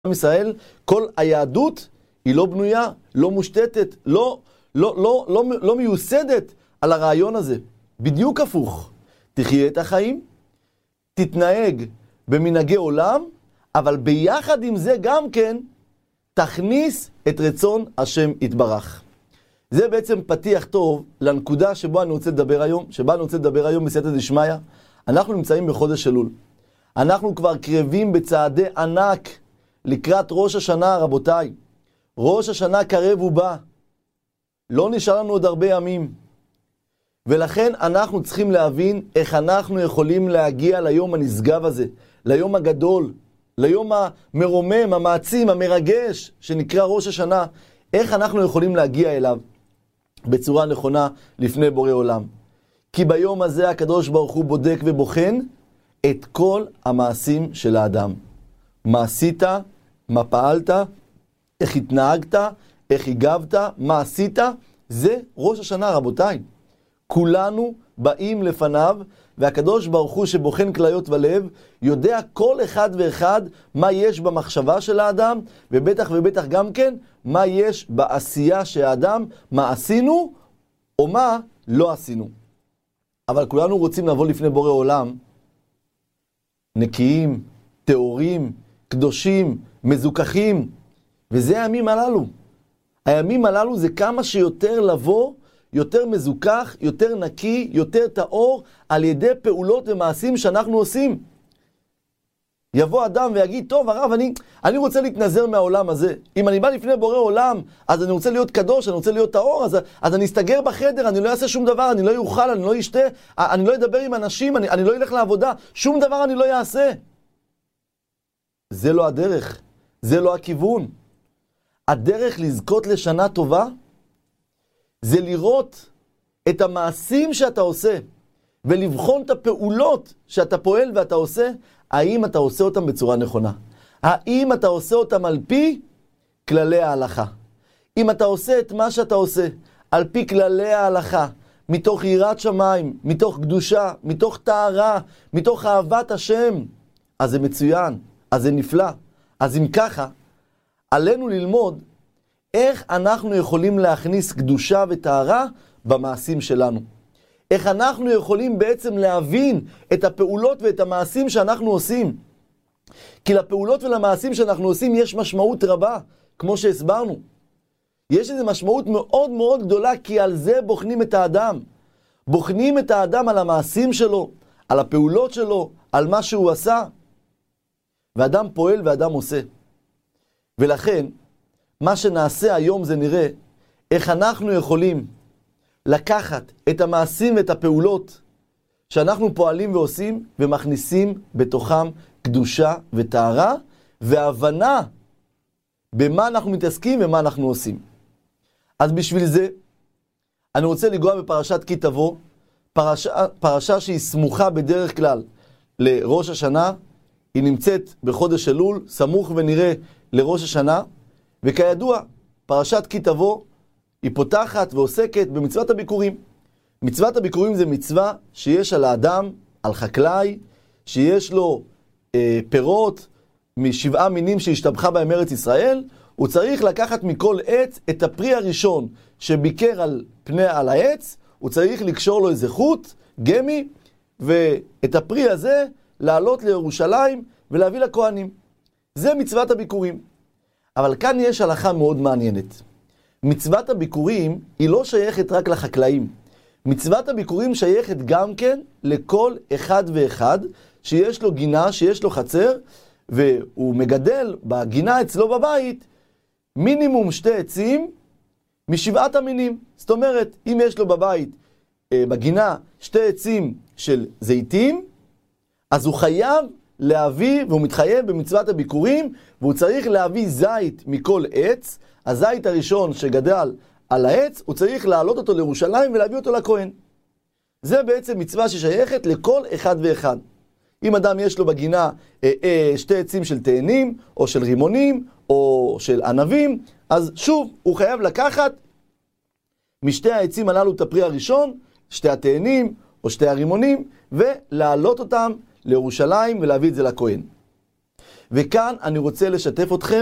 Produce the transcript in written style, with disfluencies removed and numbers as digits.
עם ישראל, כל היהדות היא לא בנויה, לא מושתתת, לא מיוסדת על הרעיון הזה. בדיוק הפוך. תחיה את החיים, תתנהג במנהגי עולם, אבל ביחד עם זה גם כן, תכניס את רצון השם יתברך. זה בעצם פתיח טוב לנקודה שבה אני רוצה לדבר היום, בסייעתא דשמיא. אנחנו נמצאים בחודש אלול. אנחנו כבר קרבים בצעדי ענק לקראת ראש השנה, רבותיי. ראש השנה קרב ובא. לא נשאר לנו עוד הרבה ימים. ולכן אנחנו צריכים להבין איך אנחנו יכולים להגיע ליום הנשגב הזה, ליום הגדול, ליום המרומם, המעצים, המרגש, שנקרא ראש השנה. איך אנחנו יכולים להגיע אליו בצורה נכונה לפני בורא עולם. כי ביום הזה הקדוש ברוך הוא בודק ובוחן את כל המעשים של האדם. מה עשית, מה פעלת, איך התנהגת, איך הגבת, מה עשית, זה ראש השנה, רבותיי. כולנו באים לפניו, והקדוש ברוך הוא שבוחן כליות ולב, יודע כל אחד ואחד מה יש במחשבה של האדם, ובטח ובטח גם כן, מה יש בעשייה של האדם, מה עשינו או מה לא עשינו. אבל כולנו רוצים לבוא לפני בורא עולם, נקיים, טהורים, קדושים, מזוכחים, וזה הימים הללו. הימים הללו זה כמה שיותר לבוא, יותר מזוכח, יותר נקי, יותר טהור, על ידי פעולות ומעשים שאנחנו עושים. יבוא אדם ויגיד, טוב הרב, אני רוצה להתנזר מהעולם הזה. אם אני בא לפני בורא עולם, אז אני רוצה להיות קדוש, אני רוצה להיות טהור, אז אני אסתגר בחדר, אני לא אעשה שום דבר, אני לא יאכל, אני לא אשתה, אני לא אדבר עם אנשים, אני לא אלך לעבודה, שום דבר אני לא אעשה. זה לא הדרך, זה לא הכיוון. הדרך לזכות לשנה טובה, זה לראות את המעשים שאתה עושה, ולבחון את הפעולות שאתה פועל ואתה עושה, האם אתה עושה אותם בצורה נכונה. האם אתה עושה אותם על פי כללי ההלכה. אם אתה עושה את מה שאתה עושה, על פי כללי ההלכה, מתוך יראת שמיים, מתוך קדושה, מתוך טהרה, מתוך אהבת השם, אז זה מצוין, אז זה נפלא. אז אם ככה, עלינו ללמוד איך אנחנו יכולים להכניס קדושה וטהרה במעשים שלנו. איך אנחנו יכולים בעצם להבין את הפעולות ואת המעשים שאנחנו עושים. כי לפעולות ולמעשים שאנחנו עושים יש משמעות רבה, כמו שהסברנו. יש איזו משמעות מאוד מאוד גדולה, כי על זה בוחנים את האדם. בוחנים את האדם על המעשים שלו, על הפעולות שלו, על מה שהוא עשה. ואדם פועל ואדם עושה. ולכן, מה שנעשה היום זה נראה איך אנחנו יכולים לקחת את המעשים ואת הפעולות שאנחנו פועלים ועושים ומכניסים בתוכם קדושה וטהרה והבנה במה אנחנו מתעסקים ומה אנחנו עושים. אז בשביל זה אני רוצה לגוע בפרשת כי תבוא, פרשה שהיא סמוכה בדרך כלל לראש השנה, היא נמצאת בחודש אלול, סמוך ונראה לראש השנה, וכידוע, פרשת כי תבוא היא פותחת ועוסקת במצוות הביקורים. מצוות הביקורים זה מצווה שיש על האדם, על חקלאי, שיש לו פירות משבעה מינים שהשתבחה בהם ארץ ישראל, הוא צריך לקחת מכל עץ את הפרי הראשון שביקר על העץ, הוא צריך לקשור לו איזה חוט, גמי, ואת הפרי הזה לעלות לירושלים ולהביא לכהנים. זה מצוות הביקורים. אבל כאן יש הלכה מאוד מעניינת. מצוות הביקורים היא לא שייכת רק לחקלאים. מצוות הביקורים שייכת גם כן לכל אחד ואחד שיש לו גינה, שיש לו חצר, והוא מגדל בגינה אצלו בבית מינימום 2 עצים משבעת המינים. זאת אומרת, אם יש לו בבית, בגינה, 2 עצים של זיתים, אז הוא חייב להביא, והוא מתחייב במצוות הביקורים, והוא צריך להביא זית מכל עץ. הזית הראשון שגדל על העץ, הוא צריך להעלות אותו לירושלים ולהביא אותו לכהן. זה בעצם מצווה ששייכת לכל אחד ואחד. אם אדם יש לו בגינה 2 עצים של תאנים, או של רימונים, או של ענבים, אז שוב, הוא חייב לקחת משתי העצים הללו את הפרי הראשון, 2 התאנים, או 2 הרימונים, ולהעלות אותם לירושלים ולהביא את זה לכהן. וכאן אני רוצה לשתף אתכם